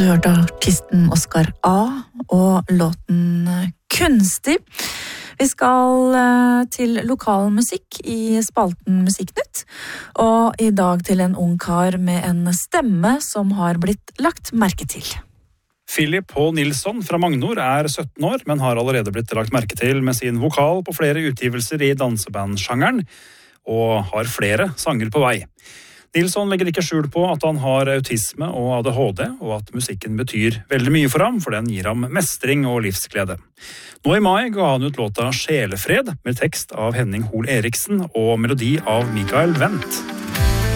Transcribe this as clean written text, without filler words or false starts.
Du hørte artisten Oscar A. og låten Kunstig. Vi skal til lokal musikk i spalten Musikknytt, og i dag til en ung kar med en stemme som har blitt lagt merke til. Philip H. Nilsson fra Magnor er 17 år, men har allerede blitt lagt merke til med sin vokal på flere utgivelser i dansebandsjangeren, og har flere sanger på vei. Nilsson legger ikke skjul på at han har autisme og ADHD, og at musikken betyr veldig mye for ham, for den gir ham mestring og livsglede. Nå i mai ga han ut låta Sjelefred, med tekst av Henning Hol Eriksen og melodi av Mikael Wendt.